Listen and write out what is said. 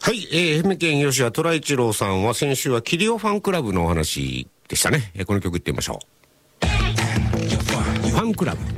はい、愛媛県吉谷虎一郎さんは先週はキリオファンクラブのお話でしたね。この曲いってみましょう。ファンクラブ。